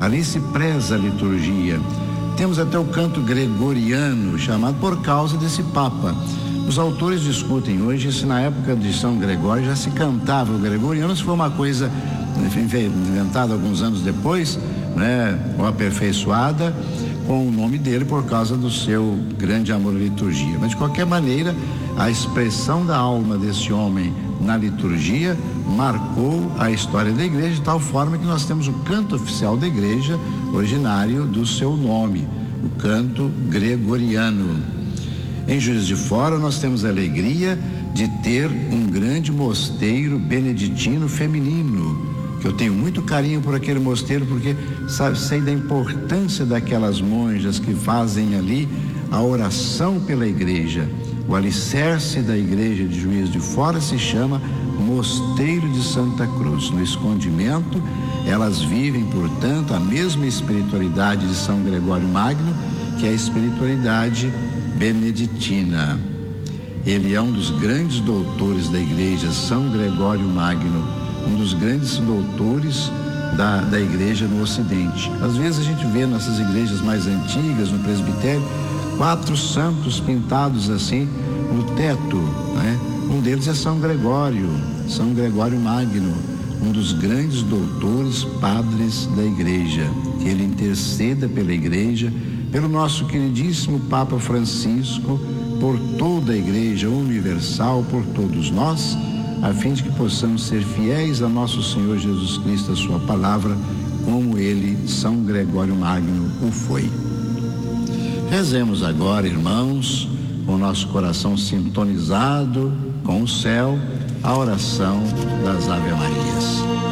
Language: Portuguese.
Ali se preza a liturgia. Temos até o canto gregoriano, chamado por causa desse Papa. Os autores discutem hoje se na época de São Gregório já se cantava o gregoriano, se foi uma coisa inventada alguns anos depois, né, ou aperfeiçoada com o nome dele por causa do seu grande amor à liturgia. Mas de qualquer maneira, a expressão da alma desse homem na liturgia marcou a história da igreja de tal forma que nós temos o canto oficial da igreja, originário do seu nome, o canto gregoriano. Em Juiz de Fora nós temos a alegria de ter um grande mosteiro beneditino feminino, que eu tenho muito carinho por aquele mosteiro, porque sei da importância daquelas monjas que fazem ali a oração pela igreja. O alicerce da igreja de Juiz de Fora se chama Mosteiro de Santa Cruz. No escondimento, elas vivem, portanto, a mesma espiritualidade de São Gregório Magno, que é a espiritualidade beneditina. Ele é um dos grandes doutores da igreja, São Gregório Magno, um dos grandes doutores da igreja no Ocidente. Às vezes a gente vê nessas igrejas mais antigas, no presbitério, 4 santos pintados assim no teto, né? Um deles é São Gregório Magno, um dos grandes doutores, padres da igreja. Que ele interceda pela igreja, pelo nosso queridíssimo Papa Francisco, por toda a igreja universal, por todos nós, a fim de que possamos ser fiéis a nosso Senhor Jesus Cristo, a sua palavra, como ele, São Gregório Magno, o foi. Rezemos agora, irmãos, com o nosso coração sintonizado com o céu, a oração das Ave Marias.